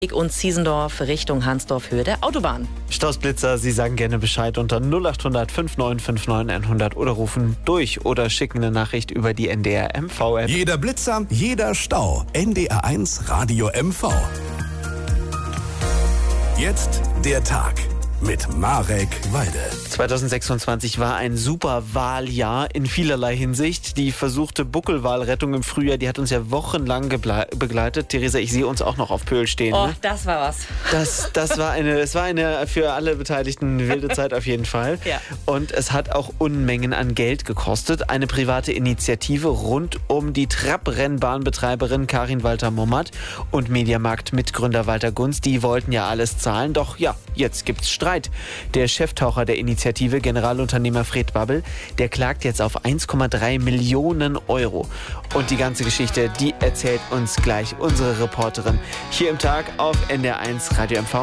Und Ziesendorf Richtung Hansdorf-Höhe der Autobahn. Stausblitzer, Sie sagen gerne Bescheid unter 0800 5959 100 oder rufen durch oder schicken eine Nachricht über die NDR MV-App. Jeder Blitzer, jeder Stau. NDR1 Radio MV. Jetzt der Tag mit Marek Walde. 2026 war ein super Wahljahr in vielerlei Hinsicht. Die versuchte Buckelwalrettung im Frühjahr, die hat uns ja wochenlang begleitet. Theresa, ich sehe uns auch noch auf Pöhl stehen. Oh, ne? das war was. Es war eine für alle Beteiligten wilde Zeit auf jeden Fall. Ja. Und es hat auch Unmengen an Geld gekostet. Eine private Initiative rund um die Trabrennbahnbetreiberin Karin Walter-Mommat und Mediamarkt-Mitgründer Walter Gunz, die wollten ja alles zahlen. Doch ja, jetzt gibt's Streit. Der Cheftaucher der Initiative, Generalunternehmer Fred Babbel, der klagt jetzt auf 1,3 Millionen Euro. Und die ganze Geschichte, die erzählt uns gleich unsere Reporterin hier im Tag auf NDR1 Radio MV.